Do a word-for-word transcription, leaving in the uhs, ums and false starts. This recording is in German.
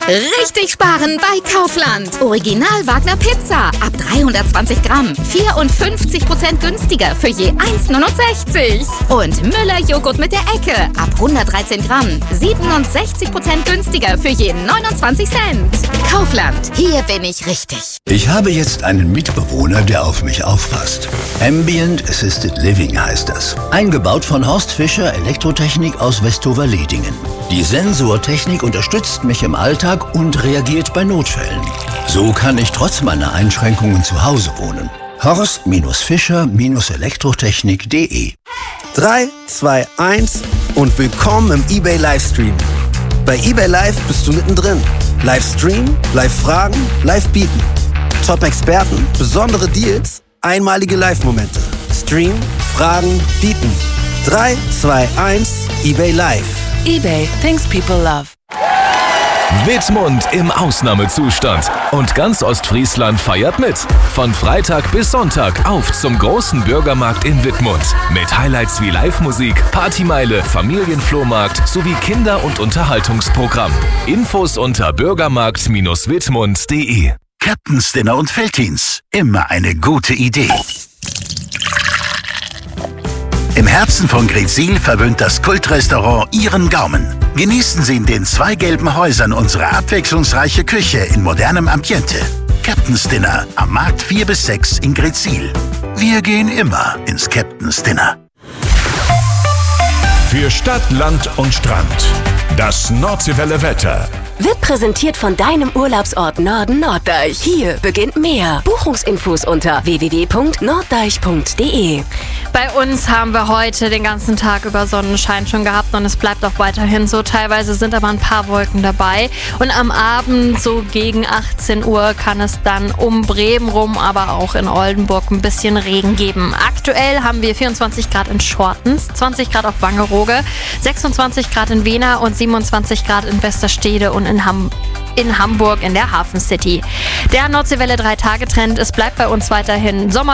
Richtig sparen bei Kaufland. Original Wagner Pizza ab dreihundertzwanzig Gramm. vierundfünfzig Prozent günstiger für je eins neunundsechzig. Und Müller Joghurt mit der Ecke ab hundertdreizehn Gramm. siebenundsechzig Prozent günstiger für je neunundzwanzig Cent. Kaufland, hier bin ich richtig. Ich habe jetzt einen Mitbewohner, der auf mich aufpasst. Ambient Assisted Living heißt das. Eingebaut von Horst Fischer Elektrotechnik aus Westover-Ledingen. Die Sensortechnik unterstützt mich im Alltag und reagiert bei Notfällen. So kann ich trotz meiner Einschränkungen zu Hause wohnen. horst Fischer Elektrotechnik punkt de drei, zwei, eins und willkommen im eBay Livestream. Bei eBay Live bist du mittendrin. Livestream, Live-Fragen, Live-Bieten. Top-Experten, besondere Deals, einmalige Live-Momente. Stream, Fragen, Bieten. drei, zwei, eins, eBay Live. eBay, things people love. Wittmund im Ausnahmezustand. Und ganz Ostfriesland feiert mit. Von Freitag bis Sonntag auf zum großen Bürgermarkt in Wittmund. Mit Highlights wie Live-Musik, Partymeile, Familienflohmarkt sowie Kinder- und Unterhaltungsprogramm. Infos unter bürgermarkt Bindestrich wittmund punkt de. Captain's Dinner und Felddienst. Immer eine gute Idee. Im Herzen von Greetsiel verwöhnt das Kultrestaurant Ihren Gaumen. Genießen Sie in den zwei gelben Häusern unsere abwechslungsreiche Küche in modernem Ambiente. Captain's Dinner am Markt vier bis sechs in Greetsiel. Wir gehen immer ins Captain's Dinner. Für Stadt, Land und Strand. Das Nordseewelle Wetter. Wird präsentiert von deinem Urlaubsort Norden Norddeich. Hier beginnt mehr. Buchungsinfos unter w w w punkt norddeich punkt de. Bei uns haben wir heute den ganzen Tag über Sonnenschein schon gehabt und es bleibt auch weiterhin so. Teilweise sind aber ein paar Wolken dabei. Und am Abend, so gegen achtzehn Uhr, kann es dann um Bremen rum, aber auch in Oldenburg ein bisschen Regen geben. Aktuell haben wir vierundzwanzig Grad in Schortens, zwanzig Grad auf Wangerooge, sechsundzwanzig Grad in Wena und siebenundzwanzig Grad in Westerstede und in, Ham- in Hamburg in der Hafen City. Der Nordseewelle drei Tage Trend, es bleibt bei uns weiterhin Sommer.